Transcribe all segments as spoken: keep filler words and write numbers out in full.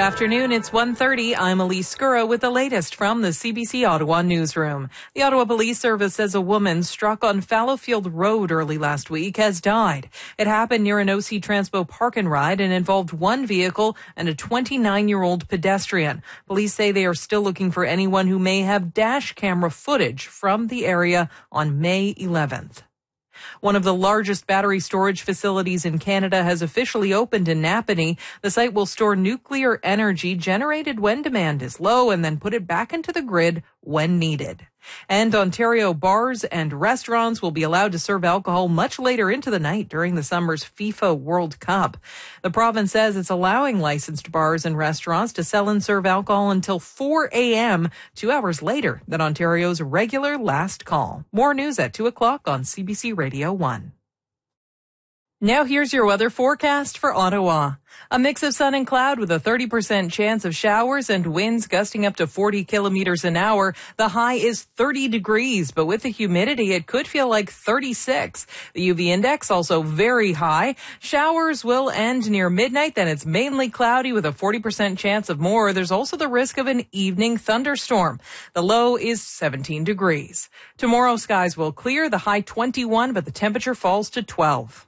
afternoon. It's one thirty. I'm Elise Scurra with the latest from the C B C Ottawa newsroom. The Ottawa Police Service says a woman struck on Fallowfield Road early last week has died. It happened near an O C Transpo park and ride and involved one vehicle and a twenty-nine-year-old pedestrian. Police say they are still looking for anyone who may have dash camera footage from the area on May eleventh. One of the largest battery storage facilities in Canada has officially opened in Napanee. The site will store nuclear energy generated when demand is low and then put it back into the grid when needed. And Ontario bars and restaurants will be allowed to serve alcohol much later into the night during the summer's FIFA World Cup. The province says it's allowing licensed bars and restaurants to sell and serve alcohol until four a.m., two hours later than Ontario's regular last call. More news at two o'clock on C B C Radio one. Now here's your weather forecast for Ottawa. A mix of sun and cloud with a thirty percent chance of showers and winds gusting up to forty kilometers an hour. The high is thirty degrees, but with the humidity, it could feel like thirty-six. The U V index also very high. Showers will end near midnight, then it's mainly cloudy with a forty percent chance of more. There's also the risk of an evening thunderstorm. The low is seventeen degrees. Tomorrow, skies will clear, the high twenty-one, but the temperature falls to twelve.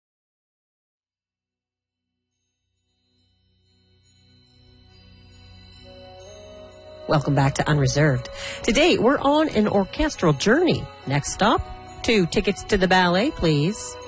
Welcome back to Unreserved. Today, we're on an orchestral journey. Next stop, two tickets to the ballet, please.